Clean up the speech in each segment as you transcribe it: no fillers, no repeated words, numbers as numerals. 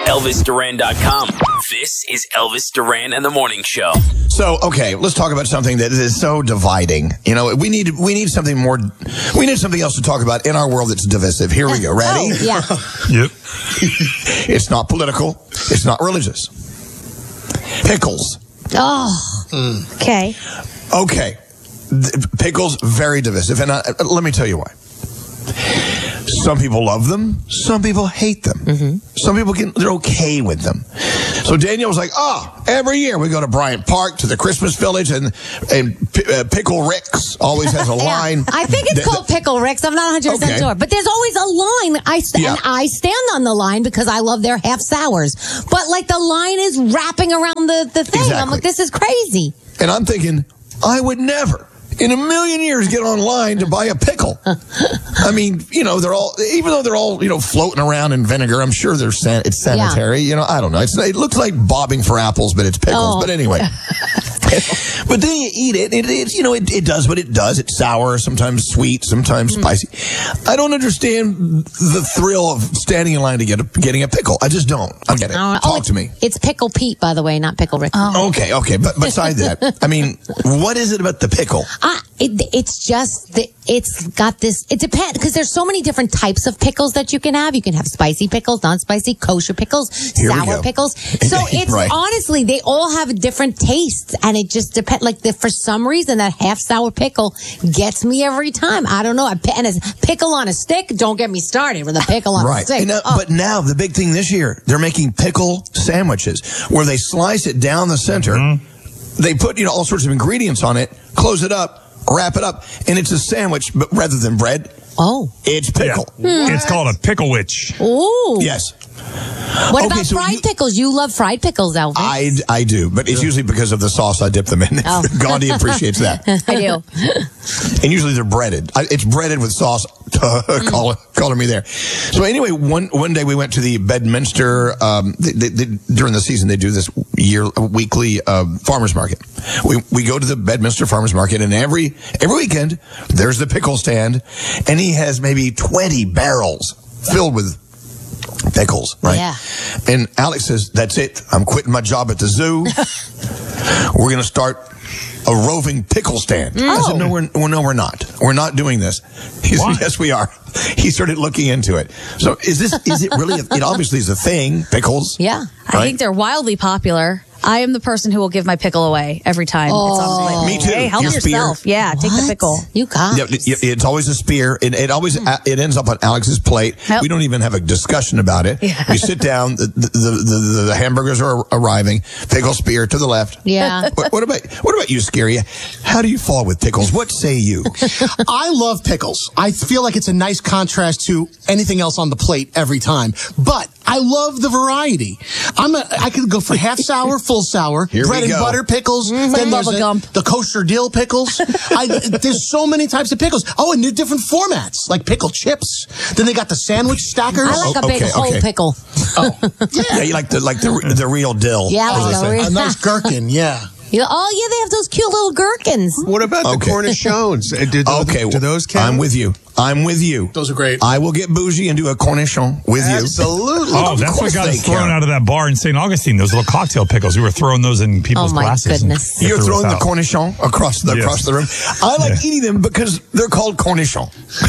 ElvisDuran.com. This is Elvis Duran and the Morning Show. So, okay, let's talk about something that is so dividing. You know, we need something more. We need something else to talk about in our world that's divisive. Here we go. Ready? Oh, yeah. Yep. It's not political. It's not religious. Pickles. Oh. Okay. Okay. Pickles, very divisive. And let me tell you why. Some people love them. Some people hate them. Mm-hmm. Some people they're okay with them. So Daniel was like, every year we go to Bryant Park to the Christmas Village and Pickle Rick's always has a line. I think it's called Pickle Rick's. I'm not 100% sure. But there's always a line. And I stand on the line because I love their half sours. But like the line is wrapping around the thing. Exactly. I'm like, this is crazy. And I'm thinking, I would never in a million years get online to buy a pickle. I mean, you know, even though they're all, you know, floating around in vinegar, I'm sure it's sanitary. Yeah. You know, I don't know. It looks like bobbing for apples, but it's pickles. But anyway. But then you eat it, it does what it does. It's sour, sometimes sweet, sometimes spicy. I don't understand the thrill of standing in line to getting a pickle. I just don't. I get it. Talk to me. It's Pickle Pete, by the way, not Pickle Rick. Oh. Okay. But besides that, I mean, what is it about the pickle? It's just it's got this. It depends because there's so many different types of pickles that you can have. You can have spicy pickles, non-spicy, kosher pickles, sour pickles. So it's honestly, they all have different tastes, and it just depends. Like for some reason, that half sour pickle gets me every time. I don't know. And a pickle on a stick. Don't get me started with a pickle on a stick. But now the big thing this year, they're making pickle sandwiches where they slice it down the center. Mm-hmm. They put all sorts of ingredients on it, close it up, wrap it up, and it's a sandwich, but rather than bread, it's pickle. Yeah. It's called a pickle witch. Ooh. Yes. What about fried pickles? You love fried pickles, Elvis. I do, but it's usually because of the sauce I dip them in. Gandhi appreciates that. I do. And usually they're breaded. It's breaded with sauce. Color me there. So anyway, one day we went to the Bedminster. During the season, they do this weekly farmers market. We go to the Bedminster farmers market, and every weekend there's the pickle stand, and he has maybe 20 barrels filled with pickles, right? Yeah. And Alex says, "That's it. I'm quitting my job at the zoo. We're going to start a roving pickle stand." I said, "No, we're not. We're not doing this." He said, "Yes, we are." He started looking into it. So is it really? It obviously is a thing. Pickles. Yeah. Right? I think they're wildly popular. I am the person who will give my pickle away every time it's on the plate. Me too. Hey, help yourself. Spear. Yeah, take the pickle. You got it. It's always a spear. It always it ends up on Alex's plate. Yep. We don't even have a discussion about it. Yeah. We sit down. The hamburgers are arriving. Pickle spear to the left. Yeah. What about you, Scary? How do you fall with pickles? What say you? I love pickles. I feel like it's a nice contrast to anything else on the plate every time. But I love the variety. I could go for half sour, full sour, bread and butter pickles. Then there's the kosher dill pickles. There's so many types of pickles. Oh, and they're different formats, like pickle chips. Then they got the sandwich stackers. I like a big whole pickle. Oh, yeah, you like the real dill. Yeah, a nice gherkin. Yeah. They have those cute little gherkins. What about the cornichons? Do those count? I'm with you. Those are great. I will get bougie and do a cornichon with you. Absolutely. Oh, that's what got us thrown out of that bar in St. Augustine. Those little cocktail pickles. We were throwing those in people's glasses. Oh, my goodness. You're throwing the cornichon across the room. I like eating them because they're called cornichon.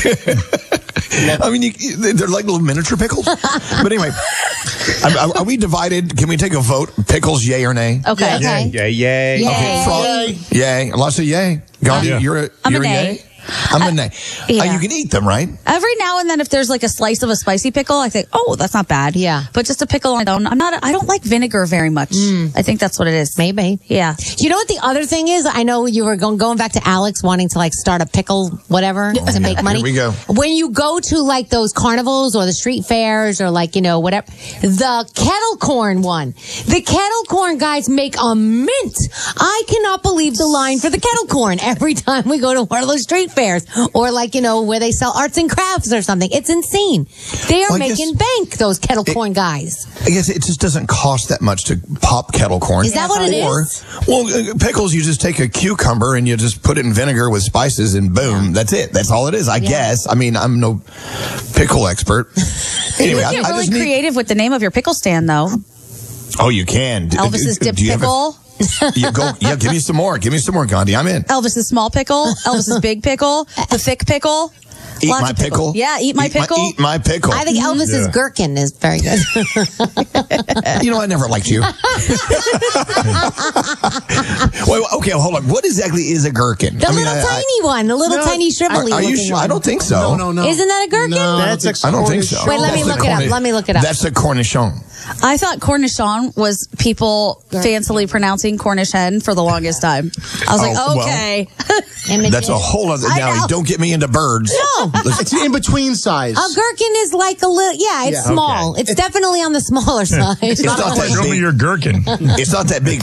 I mean, they're like little miniature pickles. But anyway, are we divided? Can we take a vote? Pickles, yay or nay? Okay. Yay. Okay, Frog, yay. Lots of yay. Gandhi, you're a yay? I'm a nay. You can eat them, right? Every now and then, if there's like a slice of a spicy pickle, I think, that's not bad. Yeah. But just a pickle on its own, I don't like vinegar very much. I think that's what it is. Maybe. Yeah. You know what the other thing is? I know you were going back to Alex wanting to start a pickle, whatever, to make money. Here we go. When you go to those carnivals or the street fairs or whatever, the kettle corn one, the kettle corn guys make a mint. I cannot believe the line for the kettle corn every time we go to one of those street fairs. fairs or like, where they sell arts and crafts or something. It's insane. They are making bank, those kettle corn guys. I guess it just doesn't cost that much to pop kettle corn. Is that what it is? Well, pickles, you just take a cucumber and you just put it in vinegar with spices and boom, that's it. That's all it is, I guess. I mean, I'm no pickle expert. Anyway, you're really creative with the name of your pickle stand, though. Oh, you can. Elvis's dip pickle. Give me some more. Give me some more, Gandhi. I'm in. Elvis's small pickle. Elvis's big pickle. The thick pickle. Eat my pickle. Yeah, eat my pickle. Eat my pickle. I think Elvis's gherkin is very good. I never liked you. Wait, okay, hold on. What exactly is a gherkin? The tiny one, the little tiny shrivelly. Are you sure? I don't think so. No. Isn't that a gherkin? No, I don't think so. Wait, let me look it up. That's a cornichon. I thought cornichon was people fancily pronouncing Cornish hen for the longest time. I was like, okay. That's a whole other. Now, don't get me into birds. No. It's in between size. A gherkin is like a little, it's small. Okay. It's definitely on the smaller side. It's not that big. Your gherkin. It's not that big